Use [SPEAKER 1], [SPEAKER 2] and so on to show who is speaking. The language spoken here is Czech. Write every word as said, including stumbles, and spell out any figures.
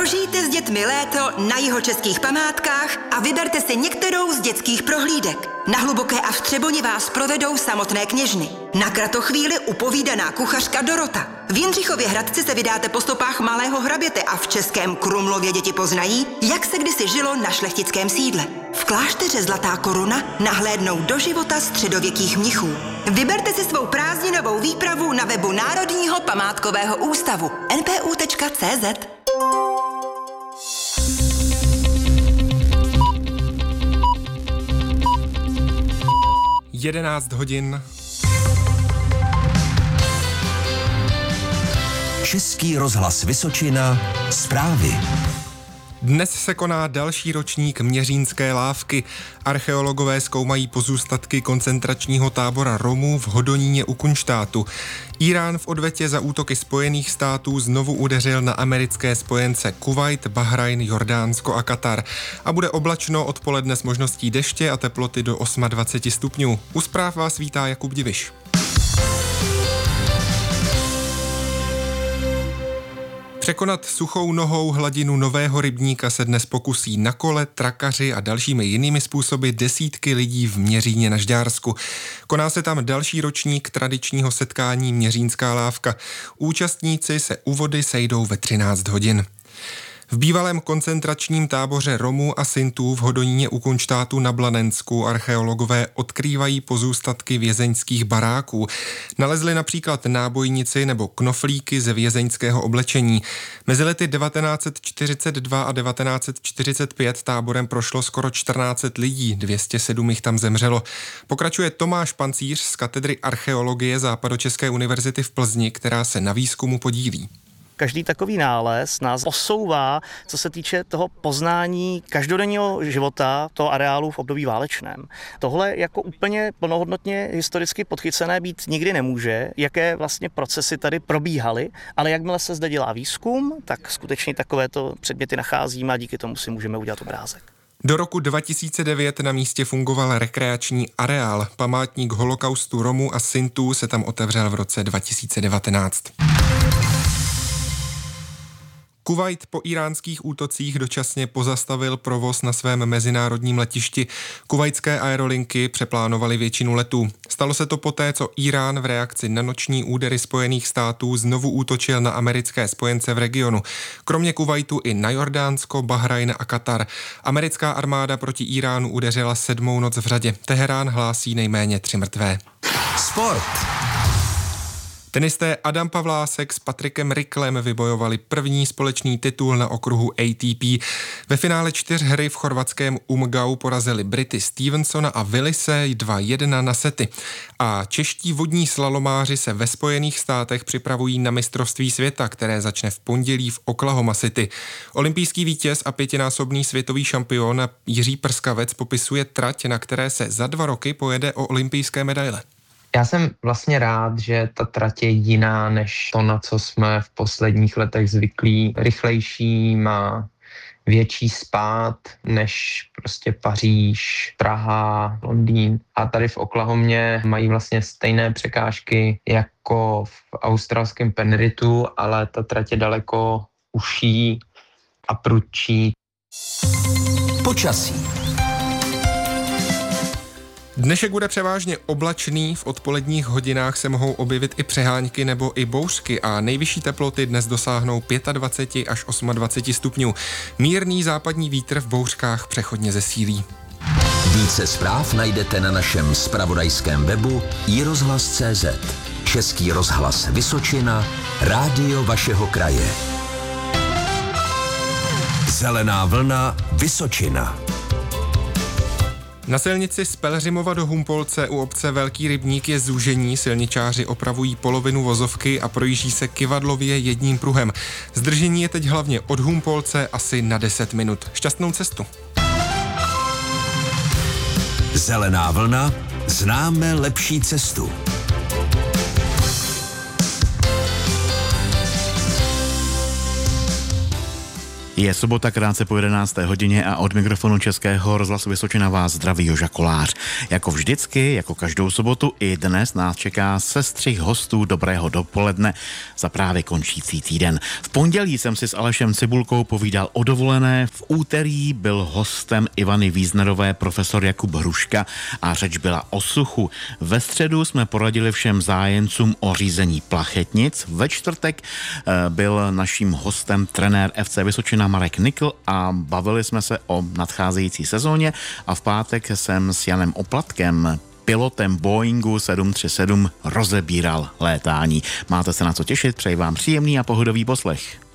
[SPEAKER 1] Prožijte s dětmi léto na jihočeských památkách a vyberte si některou z dětských prohlídek. Na Hluboké a Vstřeboni vás provedou samotné kněžny. Na kratochvíli upovídaná kuchařka Dorota. V Jindřichově Hradci se vydáte po stopách malého hraběte a v Českém Krumlově děti poznají, jak se kdysi žilo na šlechtickém sídle. V klášteře Zlatá Koruna nahlédnou do života středověkých mnichů. Vyberte si svou prázdninovou výpravu na webu Národního památkového ústavu en pé ú tečka cé zet.
[SPEAKER 2] jedenáct hodin.
[SPEAKER 3] Český rozhlas Vysočina, zprávy.
[SPEAKER 2] Dnes se koná další ročník Měřínské lávky. Archeologové zkoumají pozůstatky koncentračního tábora Romů v Hodoníně u Kunštátu. Írán v odvetě za útoky Spojených států znovu udeřil na americké spojence Kuvajt, Bahrajn, Jordánsko a Katar. A bude oblačno odpoledne s možností deště a teploty do dvacet osm stupňů. U zpráv vás vítá Jakub Diviš. Překonat suchou nohou hladinu Nového rybníka se dnes pokusí na kole, trakaři a dalšími jinými způsoby desítky lidí v Měříně na Žďársku. Koná se tam další ročník tradičního setkání Měřínská lávka. Účastníci se u vody sejdou ve třináct hodin. V bývalém koncentračním táboře Romů a Sintů v Hodoníně u Kunštátu na Blanensku archeologové odkrývají pozůstatky vězeňských baráků. Nalezli například nábojnici nebo knoflíky ze vězeňského oblečení. Mezi lety devatenáct set čtyřicet dva a devatenáct set čtyřicet pět táborem prošlo skoro čtrnáct set lidí, dvě stě sedm jich tam zemřelo. Pokračuje Tomáš Pancíř z katedry archeologie Západočeské univerzity v Plzni, která se na výzkumu podílí.
[SPEAKER 4] Každý takový nález nás posouvá, co se týče toho poznání každodenního života toho areálu v období válečném. Tohle jako úplně plnohodnotně historicky podchycené být nikdy nemůže, jaké vlastně procesy tady probíhaly, ale jakmile se zde dělá výzkum, tak skutečně takovéto předměty nacházíme a díky tomu si můžeme udělat obrázek.
[SPEAKER 2] Do roku dva tisíce devět na místě fungoval rekreační areál. Památník holokaustu Romů a Sintů se tam otevřel v roce dva tisíce devatenáct. Kuvajt po íránských útocích dočasně pozastavil provoz na svém mezinárodním letišti. Kuvajtské aerolinky přeplánovaly většinu letů. Stalo se to poté, co Írán v reakci na noční údery Spojených států znovu útočil na americké spojence v regionu. Kromě Kuvajtu i na Jordánsko, Bahrajn a Katar. Americká armáda proti Íránu udeřila sedmou noc v řadě. Teherán hlásí nejméně tři mrtvé.
[SPEAKER 3] Sport.
[SPEAKER 2] Tenisté Adam Pavlásek s Patrikem Riklem vybojovali první společný titul na okruhu A T P. Ve finále čtyřhry v chorvatském Umgau porazili Brity Stevensona a Willise dva jedna na sety. A čeští vodní slalomáři se ve Spojených státech připravují na mistrovství světa, které začne v pondělí v Oklahoma City. Olympijský vítěz a pětinásobný světový šampion Jiří Prskavec popisuje trať, na které se za dva roky pojede o olympijské medaile.
[SPEAKER 5] Já jsem vlastně rád, že ta trať je jiná než to, na co jsme v posledních letech zvyklí. Rychlejší, má větší spád než prostě Paříž, Praha, Londýn. A tady v Oklahomě mají vlastně stejné překážky jako v australském Penrithu, ale ta trať je daleko užší a prudčí.
[SPEAKER 3] Počasí.
[SPEAKER 2] Dnešek bude převážně oblačný, v odpoledních hodinách se mohou objevit i přehánky nebo i bouřky a nejvyšší teploty dnes dosáhnou dvacet pět až dvacet osm stupňů. Mírný západní vítr v bouřkách přechodně zesílí.
[SPEAKER 3] Více zpráv najdete na našem zpravodajském webu i rozhlas tečka cé zet. Český rozhlas Vysočina, rádio vašeho kraje. Zelená vlna Vysočina.
[SPEAKER 2] Na silnici z Pelhřimova do Humpolce u obce Velký Rybník je zúžení, silničáři opravují polovinu vozovky a projíždí se kyvadlově jedním pruhem. Zdržení je teď hlavně od Humpolce asi na deset minut. Šťastnou cestu.
[SPEAKER 3] Zelená vlna, známe lepší cestu.
[SPEAKER 6] Je sobota krátce po jedenácté hodině a od mikrofonu Českého rozhlasu Vysočina vás zdraví Joža Kolář. Jako vždycky, jako každou sobotu, i dnes nás čeká sestřih hostů dobrého dopoledne za právě končící týden. V pondělí jsem si s Alešem Cibulkou povídal o dovolené, v úterý byl hostem Ivany Víznerové profesor Jakub Hruška a řeč byla o suchu. Ve středu jsme poradili všem zájemcům o řízení plachetnic. Ve čtvrtek byl naším hostem trenér F C Vysočina Marek Nikl a bavili jsme se o nadcházející sezóně a v pátek jsem s Janem Oplatkem, pilotem Boeingu sedm tři sedm, rozebíral létání. Máte se na co těšit, přeji vám příjemný a pohodový poslech.